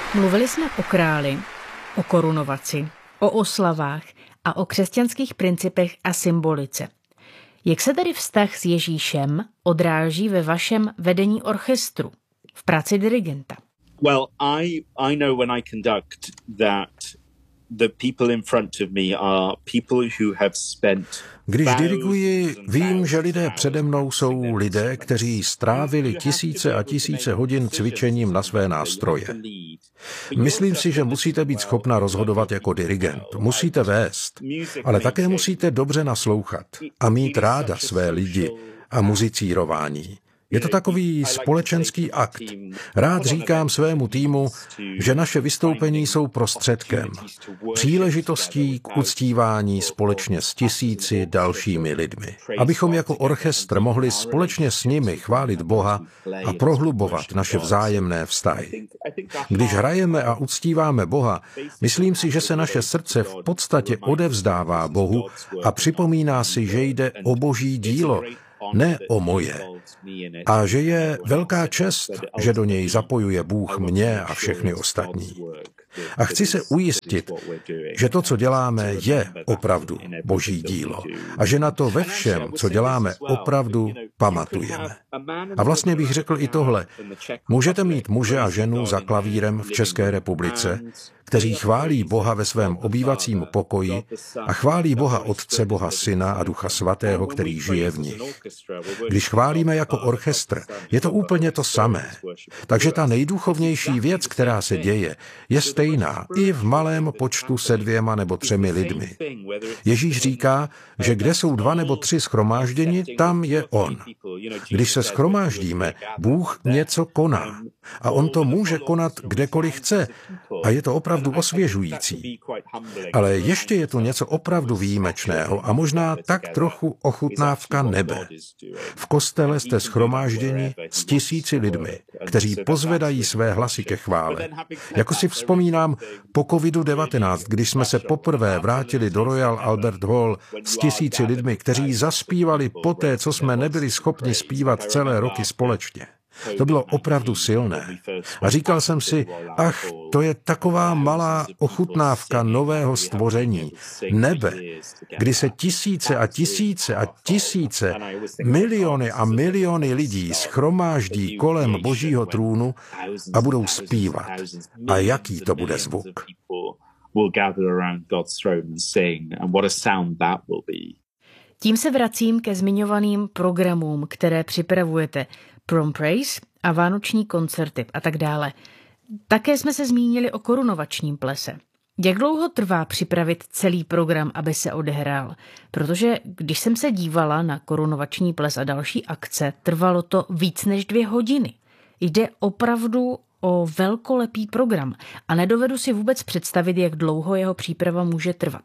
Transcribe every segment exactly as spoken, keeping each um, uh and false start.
Mluvili jsme o králi, o korunovaci, o oslavách a o křesťanských principech a symbolice. Jak se tedy vztah s Ježíšem odráží ve vašem vedení orchestru, v práci dirigenta? Well, I I know when I conduct that the people in front of me are people who have spent. Když diriguji, vím, že lidé přede mnou jsou lidé, kteří strávili tisíce a tisíce hodin cvičením na své nástroje. Myslím si, že musíte být schopna rozhodovat jako dirigent. Musíte vést, ale také musíte dobře naslouchat a mít ráda své lidi a muzicírování. Je to takový společenský akt. Rád říkám svému týmu, že naše vystoupení jsou prostředkem, příležitostí k uctívání společně s tisíci dalšími lidmi. Abychom jako orchestr mohli společně s nimi chválit Boha a prohlubovat naše vzájemné vztahy. Když hrajeme a uctíváme Boha, myslím si, že se naše srdce v podstatě odevzdává Bohu a připomíná si, že jde o Boží dílo, ne o moje. A že je velká čest, že do něj zapojuje Bůh mě a všechny ostatní. A chci se ujistit, že to, co děláme, je opravdu Boží dílo. A že na to ve všem, co děláme, opravdu pamatujeme. A vlastně bych řekl i tohle. Můžete mít muže a ženu za klavírem v České republice, kteří chválí Boha ve svém obývacím pokoji a chválí Boha Otce, Boha Syna a Ducha Svatého, který žije v nich. Když chválíme jako orchestr, je to úplně to samé. Takže ta nejduchovnější věc, která se děje, je stejná i v malém počtu se dvěma nebo třemi lidmi. Ježíš říká, že kde jsou dva nebo tři shromážděni, tam je on. Když se shromáždíme, Bůh něco koná. A on to může konat kdekoliv chce. A je to opravdu osvěžující. Ale ještě je tu něco opravdu výjimečného a možná tak trochu ochutnávka nebe. V kostele jste shromážděni s tisíci lidmi, kteří pozvedají své hlasy ke chvále. Jako si vzpomínám po kovidu devatenáct, když jsme se poprvé vrátili do Royal Albert Hall s tisíci lidmi, kteří zaspívali poté, co jsme nebyli schopni zpívat celé roky společně. To bylo opravdu silné. A říkal jsem si, ach, to je taková malá ochutnávka nového stvoření, nebe, kdy se tisíce a tisíce a tisíce, miliony a miliony lidí shromáždí kolem Božího trůnu a budou zpívat. A jaký to bude zvuk? Tím se vracím ke zmiňovaným programům, které připravujete. Prom Praise a vánoční koncerty a tak dále. Také jsme se zmínili o korunovačním plese. Jak dlouho trvá připravit celý program, aby se odehrál? Protože když jsem se dívala na korunovační ples a další akce, trvalo to víc než dvě hodiny. Jde opravdu o velkolepý program a nedovedu si vůbec představit, jak dlouho jeho příprava může trvat.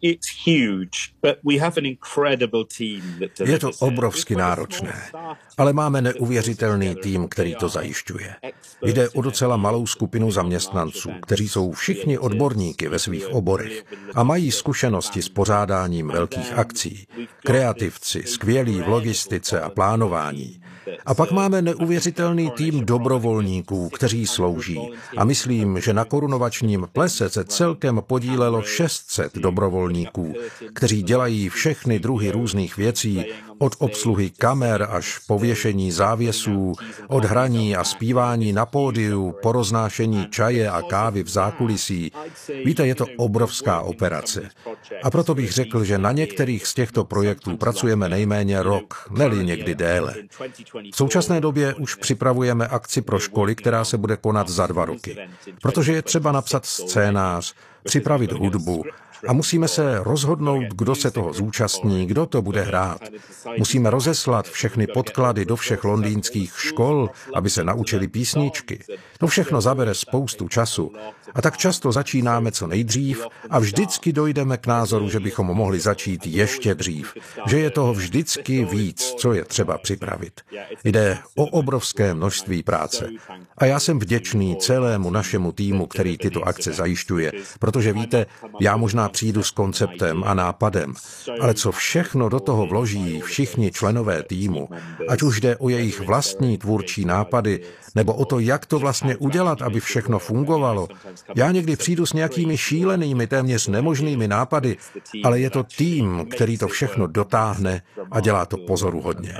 Je to obrovsky náročné, ale máme neuvěřitelný tým, který to zajišťuje. Jde o docela malou skupinu zaměstnanců, kteří jsou všichni odborníky ve svých oborech a mají zkušenosti s pořádáním velkých akcí. Kreativci, skvělí v logistice a plánování. A pak máme neuvěřitelný tým dobrovolníků, kteří slouží. A myslím, že na korunovačním plese se celkem podílelo šest set dobrovolníků, kteří dělají všechny druhy různých věcí, od obsluhy kamer až pověšení závěsů, od hraní a zpívání na pódiu, po roznášení čaje a kávy v zákulisí. Víte, je to obrovská operace. A proto bych řekl, že na některých z těchto projektů pracujeme nejméně rok, ne-li někdy déle. V současné době už připravujeme akci pro školy, která se bude konat za dva roky. Protože je třeba napsat scénář, připravit hudbu a musíme se rozhodnout, kdo se toho zúčastní, kdo to bude hrát. Musíme rozeslat všechny podklady do všech londýnských škol, aby se naučili písničky. To všechno zabere spoustu času. A tak často začínáme co nejdřív a vždycky dojdeme k názoru, že bychom mohli začít ještě dřív. Že je toho vždycky víc, co je třeba připravit. Jde o obrovské množství práce. A já jsem vděčný celému našemu týmu, který tyto akce zajišťuje, protože víte, já možná přijdu s konceptem a nápadem, ale co všechno do toho vloží všichni členové týmu, ať už jde o jejich vlastní tvůrčí nápady, nebo o to, jak to vlastně udělat, aby všechno fungovalo. Já někdy přijdu s nějakými šílenými, téměř nemožnými nápady, ale je to tým, který to všechno dotáhne a dělá to pozoruhodně.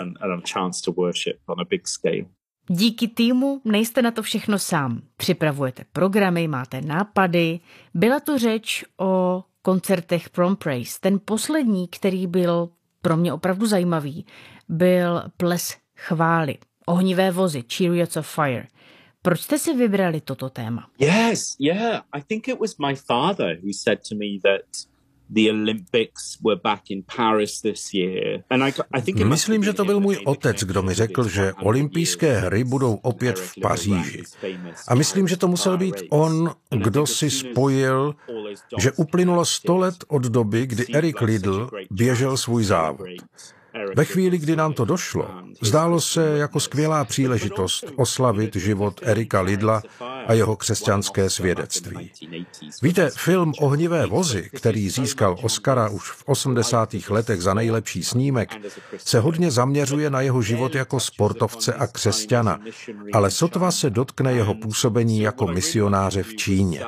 Díky týmu nejste na to všechno sám. Připravujete programy, máte nápady. Byla tu řeč o koncertech Prom Praise. Ten poslední, který byl pro mě opravdu zajímavý, byl Ples chvály. Ohnivé vozy, Chariots of Fire. Proč jste si vybrali toto téma? Yes, yeah. I think it was my father who said to me that the Olympics were back in Paris this year. And I, I think Myslím, že to byl můj otec, kdo mi řekl, že olympijské hry budou opět v Paříži. A myslím, že to musel být on, kdo si spojil, že uplynulo sto let od doby, kdy Eric Liddell běžel svůj závod. Ve chvíli, kdy nám to došlo, zdálo se jako skvělá příležitost oslavit život Erika Liddella a jeho křesťanské svědectví. Víte, film Ohnivé vozy, který získal Oscara už v osmdesátých letech za nejlepší snímek, se hodně zaměřuje na jeho život jako sportovce a křesťana, ale sotva se dotkne jeho působení jako misionáře v Číně.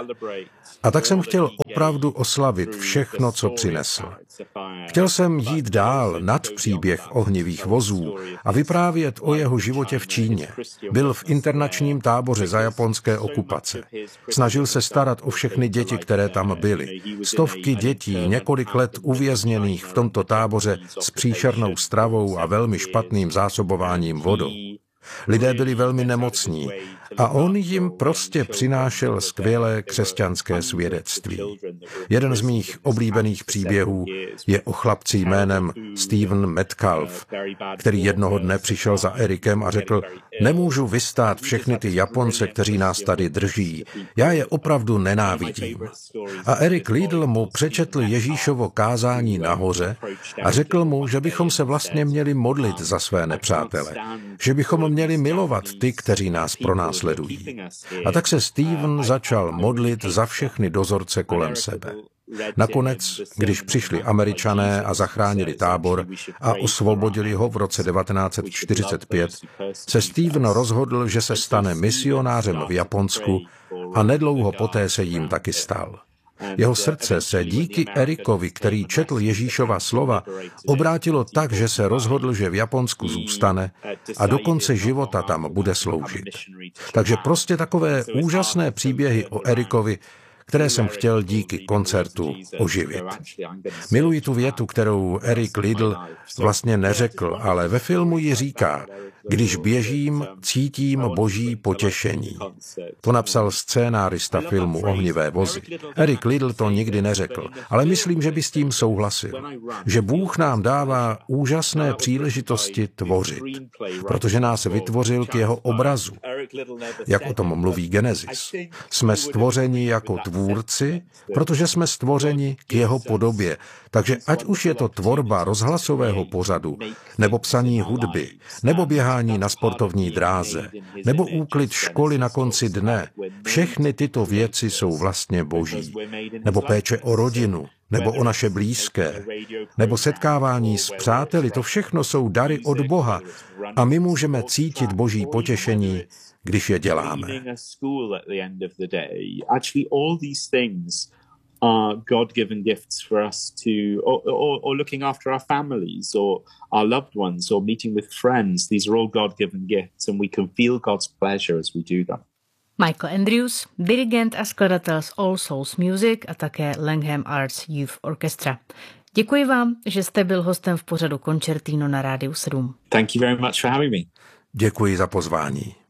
A tak jsem chtěl opravdu oslavit všechno, co přinesl. Chtěl jsem jít dál nad příběh ohnivých vozů a vyprávět o jeho životě v Číně. Byl v internačním táboře za japonské okupace. Snažil se starat o všechny děti, které tam byly. Stovky dětí, několik let uvězněných v tomto táboře s příšernou stravou a velmi špatným zásobováním vodou. Lidé byli velmi nemocní a on jim prostě přinášel skvělé křesťanské svědectví. Jeden z mých oblíbených příběhů je o chlapci jménem Stephen Metcalf, který jednoho dne přišel za Erikem a řekl: nemůžu vystát všechny ty Japonce, kteří nás tady drží. Já je opravdu nenávidím. A Eric Liddell mu přečetl Ježíšovo kázání nahoře a řekl mu, že bychom se vlastně měli modlit za své nepřátele, že bychom měli milovat ty, kteří nás pronásledují. A tak se Stephen začal modlit za všechny dozorce kolem sebe. Nakonec, když přišli Američané a zachránili tábor a osvobodili ho v roce devatenáct set čtyřicet pět, se Stephen rozhodl, že se stane misionářem v Japonsku a nedlouho poté se jím taky stal. Jeho srdce se díky Erikovi, který četl Ježíšova slova, obrátilo tak, že se rozhodl, že v Japonsku zůstane a do konce života tam bude sloužit. Takže prostě takové úžasné příběhy o Erikovi, které jsem chtěl díky koncertu oživit. Miluji tu větu, kterou Eric Liddell vlastně neřekl, ale ve filmu ji říká: když běžím, cítím boží potěšení. To napsal scénárista filmu Ohnivé vozy. Eric Liddell to nikdy neřekl, ale myslím, že by s tím souhlasil. Že Bůh nám dává úžasné příležitosti tvořit, protože nás vytvořil k jeho obrazu. Jak o tom mluví Genesis. Jsme stvořeni jako tvůrci, protože jsme stvořeni k jeho podobě. Takže ať už je to tvorba rozhlasového pořadu, nebo psaní hudby, nebo běhání na sportovní dráze, nebo úklid školy na konci dne, všechny tyto věci jsou vlastně boží. Nebo péče o rodinu, nebo o naše blízké, nebo setkávání s přáteli, to všechno jsou dary od Boha a my můžeme cítit boží potěšení, když je děláme. Are God-given gifts for us to, or, or, or looking after our families, or our loved ones, or meeting with friends. These are all God-given gifts, and we can feel God's pleasure as we do them. Michael Andrews, dirigent a skladatel z All Souls Music a také Langham Arts Youth Orchestra. Děkuji vám, že jste byl hostem v pořadu Concertino na Rádiu sedm. Thank you very much for having me. Děkuji za pozvání.